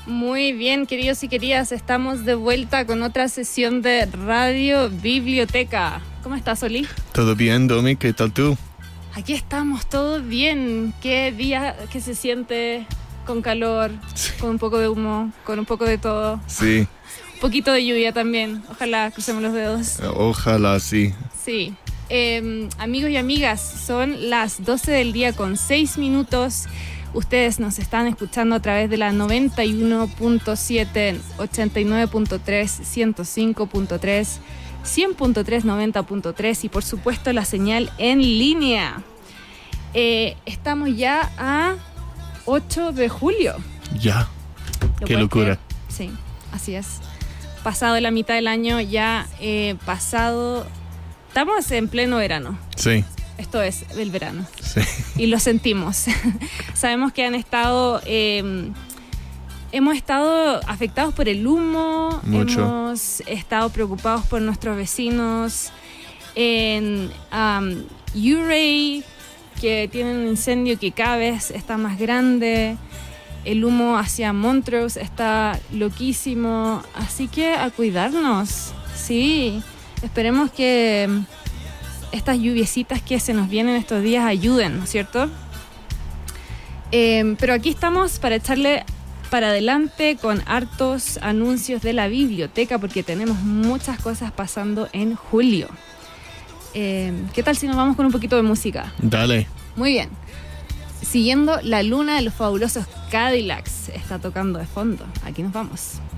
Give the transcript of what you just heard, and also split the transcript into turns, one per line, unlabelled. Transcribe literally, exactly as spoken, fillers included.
Muy bien, queridos y queridas, estamos de vuelta con otra sesión de Radio Biblioteca. ¿Cómo estás, Oli?
Todo bien, Domi, ¿qué tal tú?
Aquí estamos, todo bien. ¿Qué día que se siente con calor, sí. con un poco de humo, con un poco de todo?
Sí.
Un poquito de lluvia también, ojalá, crucemos los dedos.
Ojalá, sí.
Sí. Eh, amigos y amigas, son las doce del día con seis minutos. Ustedes nos están escuchando a través de la noventa y uno punto siete, ochenta y nueve punto tres, ciento cinco punto tres, cien punto tres, noventa punto tres y por supuesto la señal en línea. Eh, estamos ya a ocho de julio.
Ya, qué locura.
Sí, así es. Pasado la mitad del año, ya eh, pasado... Estamos en pleno verano.
Sí.
Esto es del verano.
Sí.
Y lo sentimos. Sabemos que han estado... Eh, hemos estado afectados por el humo.
Mucho.
Hemos estado preocupados por nuestros vecinos. En um, Urey, que tienen un incendio que cada vez está más grande. El humo hacia Montrose está loquísimo. Así que a cuidarnos. Sí. Esperemos que estas lluviecitas que se nos vienen estos días ayuden, ¿no es cierto? Eh, pero aquí estamos para echarle para adelante con hartos anuncios de la biblioteca porque tenemos muchas cosas pasando en julio. Eh, ¿Qué tal si nos vamos con un poquito de música?
Dale.
Muy bien. Siguiendo la luna de los fabulosos Cadillacs está tocando de fondo. Aquí nos vamos.